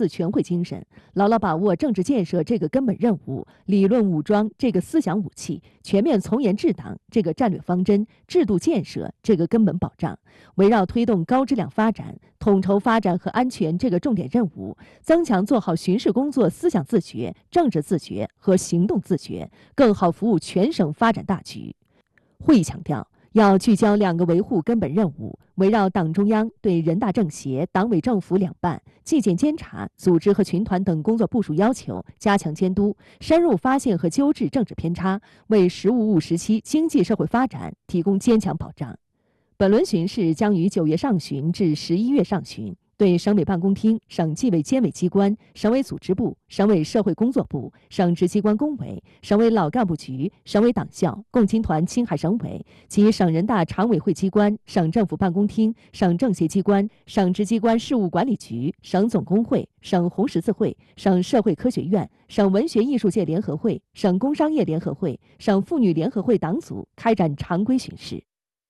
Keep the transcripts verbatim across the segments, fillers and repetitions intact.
次全会精神，牢牢把握政治建设这个根本任务，理论武装这个思想武器，全面从严治党这个战略方针，制度建设这个根本保障，围绕推动高质量发展、统筹发展和安全这个重点任务，增强做好巡视工作思想自觉、政治自觉和行动自觉，更好服务全省发展大局。会议强调，要聚焦两个维护根本任务，围绕党中央对人大政协、党委政府两办纪检监察、组织和群团等工作部署要求，加强监督，深入发现和纠治政治偏差，为“十五五”时期经济社会发展提供坚强保障。本轮巡视将于九月上旬至十一月上旬，对省委办公厅、省纪委监委机关、省委组织部、省委社会工作部、省直机关工委、省委老干部局、省委党校、共青团青海省委及省人大常委会机关、省政府办公厅、省政协机关、省直机关事务管理局、省总工会、省红十字会、省社会科学院、省文学艺术界联合会、省工商业联合会、省妇女联合会党组开展常规巡视。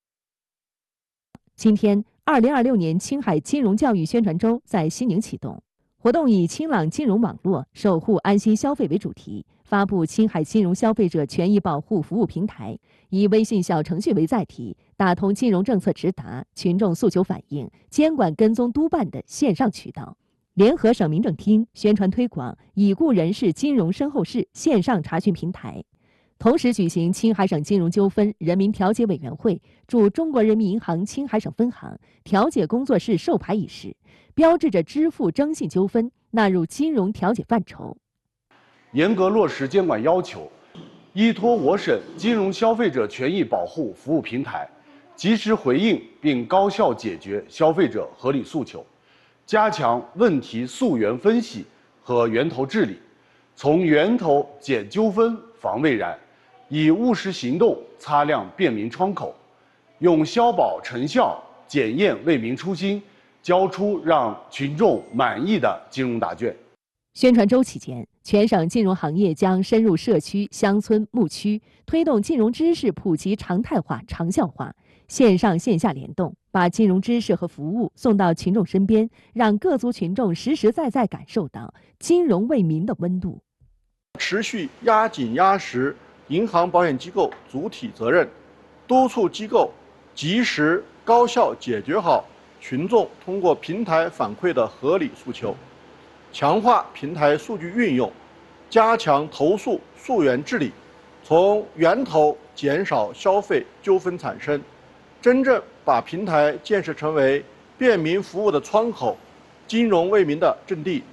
今天，二零二六年青海金融教育宣传周在西宁启动。活动以“清朗金融网络，守护安心消费”为主题，发布青海金融消费者权益保护服务平台，以微信小程序为载体，打通金融政策直达、群众诉求反映、监管跟踪督办的线上渠道。联合省民政厅宣传推广已故人士金融身后事线上查询平台。同时举行青海省金融纠纷人民调解委员会驻中国人民银行青海省分行调解工作室授牌仪式，标志着支付征信纠纷纳入金融调解范畴。 严格落实监管要求，依托我省金融消费者权益保护服务平台，及时回应并高效解决消费者合理诉求，加强问题溯源分析和源头治理，从源头减纠纷、防未然。以务实行动擦亮便民窗口，用消保成效检验为民初心，交出让群众满意的金融答卷。 宣传周期间，全省金融行业将深入社区、乡村、牧区，推动金融知识普及常态化、长效化，线上线下联动，把金融知识和服务送到群众身边，让各族群众实实在在感受到金融为民的温度。 持续压紧压实银行保险机构主体责任，督促机构及时高效解决好群众通过平台反馈的合理诉求，强化平台数据运用，加强投诉溯源治理，从源头减少消费纠纷产生，真正把平台建设成为便民服务的窗口，金融为民的阵地。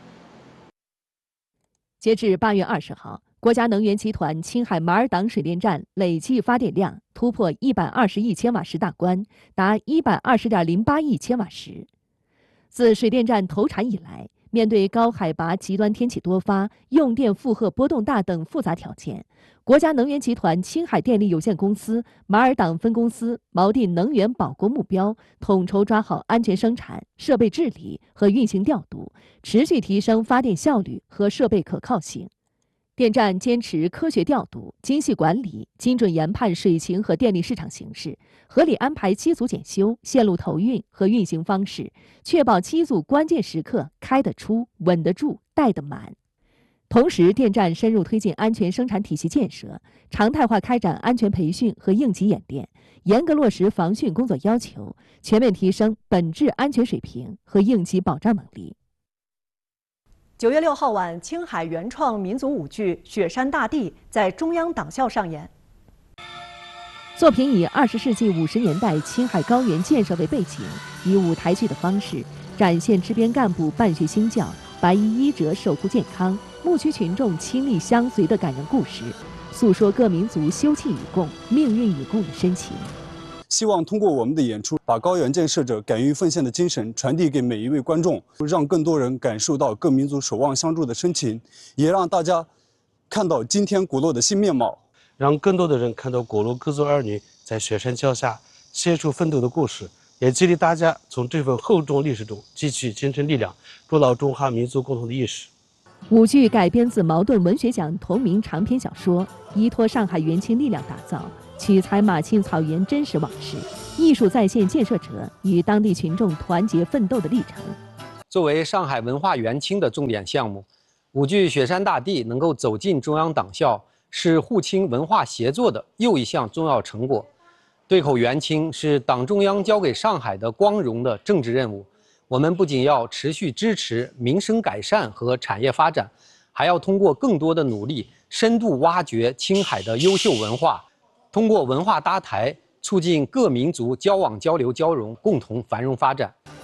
截至八月二十号，国家能源集团青海马尔党水电站累计发电量突破一百二十亿千瓦时大关，达一百二十点零八亿千瓦时。自水电站投产以来，面对高海拔、极端天气多发、用电负荷波动大等复杂条件，国家能源集团青海电力有限公司马尔党分公司锚定能源保国目标，统筹抓好安全生产、设备治理和运行调度，持续提升发电效率和设备可靠性。电站坚持科学调度、精细管理，精准研判水情和电力市场形势，合理安排机组检修、线路投运和运行方式，确保机组关键时刻开得出、稳得住、带得满。同时，电站深入推进安全生产体系建设，常态化开展安全培训和应急演练，严格落实防汛工作要求，全面提升本质安全水平和应急保障能力。 九月六号晚，青海原创民族舞剧《雪山大地》在中央党校上演。 作品以二十世纪五十年代青海高原建设为背景，以舞台剧的方式展现支边干部办学兴教、白衣医者守护健康、牧区群众亲力相随的感人故事，诉说各民族休戚与共、命运与共的深情。 希望通过我们的演出，把高原建设者敢于奉献的精神传递给每一位观众，让更多人感受到各民族守望相助的深情，也让大家看到今天果洛的新面貌， 让更多的人看到果洛各族儿女在雪山脚下携手奋斗的故事，也激励大家从这份厚重历史中汲取精神力量，筑牢中华民族共同的意识。 舞剧改编自茅盾文学奖同名长篇小说，依托上海元青力量打造，取材马青草原真实往事，艺术再现建设者与当地群众团结奋斗的历程。 作为上海文化元清的重点项目，舞剧《雪山大地》能够走进中央党校，是沪清文化协作的又一项重要成果。对口元清是党中央交给上海的光荣的政治任务。我们不仅要持续支持民生改善和产业发展，还要通过更多的努力，深度挖掘青海的优秀文化，通过文化搭台，促进各民族交往交流交融，共同繁荣发展。